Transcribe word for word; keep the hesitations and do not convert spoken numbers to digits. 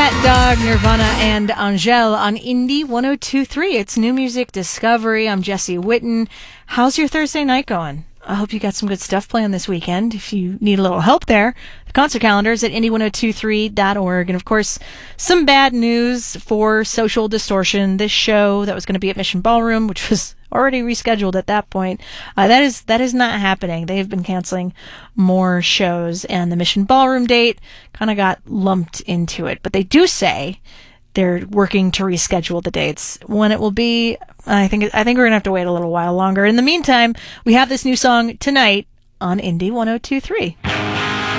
Cat Dog, Nirvana, and Angèle on Indie one oh two point three. It's New Music Discovery. I'm Jesse Witten. How's your Thursday night going? I hope you got some good stuff planned this weekend. If you need a little help there, the concert calendar is at indie ten twenty-three dot org. And of course, some bad news for Social Distortion. This show that was going to be at Mission Ballroom, which was already rescheduled at that point, uh, that is that is not happening. They've been canceling more shows, and the Mission Ballroom date kind of got lumped into it. But they do say they're working to reschedule the dates. When it will be, I think I think we're gonna have to wait a little while longer. In the meantime, we have this new song tonight on Indie ten twenty-three.